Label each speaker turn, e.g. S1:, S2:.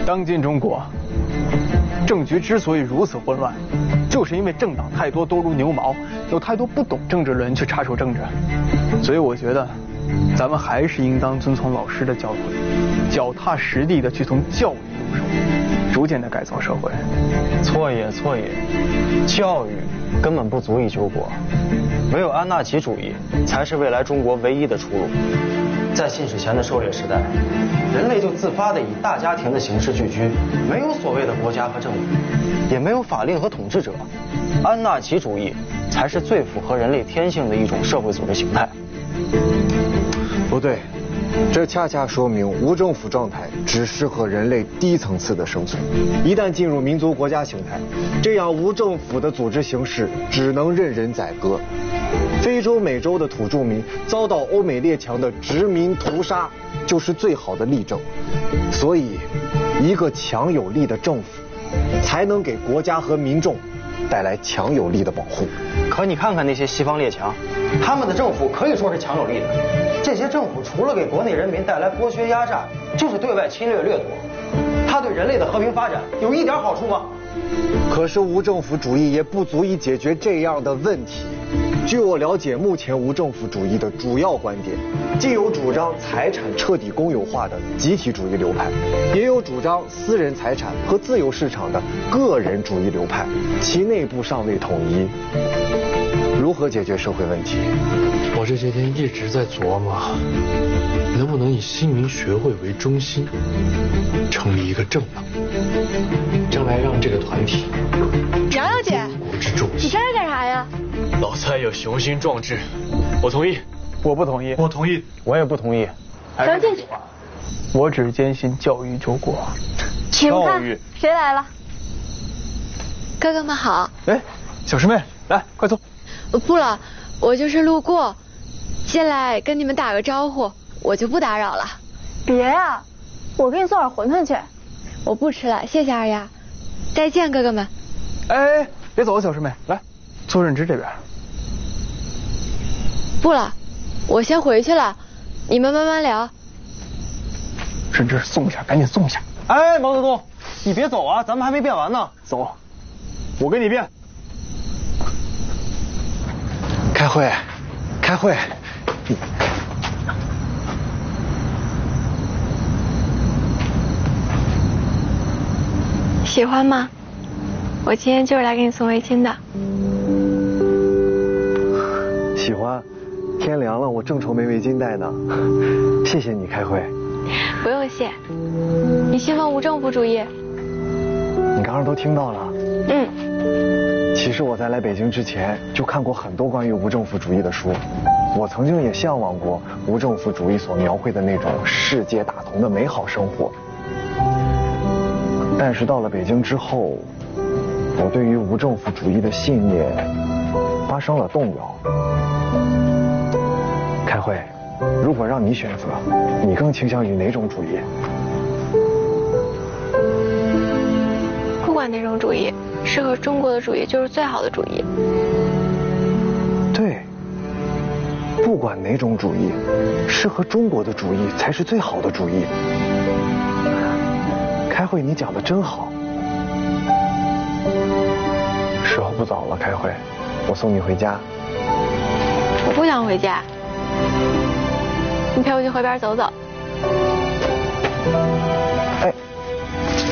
S1: 当今中国政局之所以如此混乱，就是因为政党太多，多如牛毛，有太多不懂政治的人去插手政治。所以我觉得，咱们还是应当遵从老师的教诲，脚踏实地的去从教育入手，逐渐的改造社会。
S2: 错也，教育根本不足以救国，唯有安纳奇主义才是未来中国唯一的出路。在信史前的狩猎时代，人类就自发地以大家庭的形式聚居，没有所谓的国家和政府，也没有法令和统治者。安纳奇主义才是最符合人类天性的一种社会组织形态。
S3: 不对，这恰恰说明无政府状态只适合人类低层次的生存。一旦进入民族国家形态，这样无政府的组织形式只能任人宰割。非洲、美洲的土著民遭到欧美列强的殖民屠杀，就是最好的例证。所以，一个强有力的政府，才能给国家和民众带来强有力的保护。
S2: 可你看看那些西方列强，他们的政府可以说是强有力的。这些政府除了给国内人民带来剥削压榨，就是对外侵略掠夺。它对人类的和平发展有一点好处吗？
S3: 可是无政府主义也不足以解决这样的问题。据我了解，目前无政府主义的主要观点，既有主张财产彻底公有化的集体主义流派，也有主张私人财产和自由市场的个人主义流派，其内部尚未统一。如何解决社会问题？
S4: 我这些天一直在琢磨，能不能以新民学会为中心，成立一个政党，将来让这个团体
S5: 瑶瑶姐，
S4: 国之重心。
S5: 你上这干啥呀？
S4: 老蔡有雄心壮志，我同意。
S1: 我不同意。
S4: 我同意。
S2: 我也不同意。
S5: 让进去。
S1: 我只坚信教育救国。
S5: 请看谁来了？哥哥们好。
S1: 哎，小师妹，来，快坐。
S5: 不了，我就是路过，进来跟你们打个招呼，我就不打扰了。
S6: 别呀，我给你做点馄饨去。
S5: 我不吃了，谢谢二丫。再见，哥哥们。
S1: 哎，别走，小师妹，来，坐任之这边。
S5: 不了，我先回去了，你们慢慢聊。
S1: 任之，送一下，赶紧送一下。
S2: 哎，毛泽东，你别走啊，咱们还没变完呢。
S1: 走，我跟你变。
S3: 开会，开会。
S5: 喜欢吗？我今天就是来给你送围巾的。
S3: 喜欢。天凉了，我正愁没围巾戴呢。谢谢你开会。
S5: 不用谢。你信奉无政府主义？
S3: 你刚刚都听到了。其实我在来北京之前就看过很多关于无政府主义的书，我曾经也向往过无政府主义所描绘的那种世界大同的美好生活。但是到了北京之后，我对于无政府主义的信念发生了动摇。开会，如果让你选择，你更倾向于哪种主义？
S5: 不管哪种主义，适合中国的主义就是最好的主义。
S3: 对，不管哪种主义，适合中国的主义才是最好的主义。开会，你讲的真好。时候不早了，开会，我送你回家。
S5: 我不想回家，你陪我去河边走走。